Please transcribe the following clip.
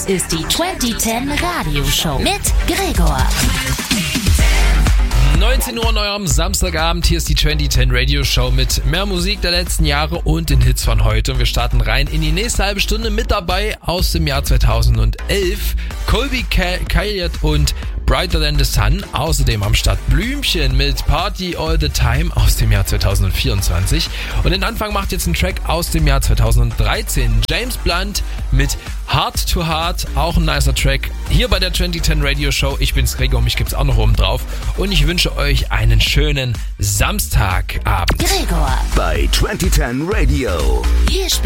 ist die 2010 Radioshow mit Gregor. 19 Uhr an eurem Samstagabend, hier ist die 2010 Radio Show mit mehr Musik der letzten Jahre und den Hits von heute. Und wir starten rein in die nächste halbe Stunde mit dabei aus dem Jahr 2011. Colby Calliot und Brighter Than the Sun. Außerdem am Start Blümchen mit Party All the Time aus dem Jahr 2024. Und den Anfang macht jetzt ein Track aus dem Jahr 2013. James Blunt mit Heart to Heart, auch ein nicer Track. Hier bei der 2010 Radio Show. Ich bin's Gregor, mich gibt's auch noch oben drauf. Und ich wünsche euch einen schönen Samstagabend. Gregor bei 2010 Radio. Hier spielt